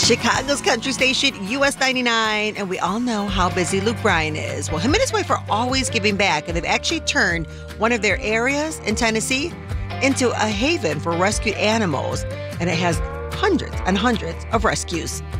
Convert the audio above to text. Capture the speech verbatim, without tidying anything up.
Chicago's country station, U S ninety-nine, and we all know how busy Luke Bryan is. Well, him and his wife are always giving back, and they've actually turned one of their areas in Tennessee into a haven for rescued animals, and it has hundreds and hundreds of rescues.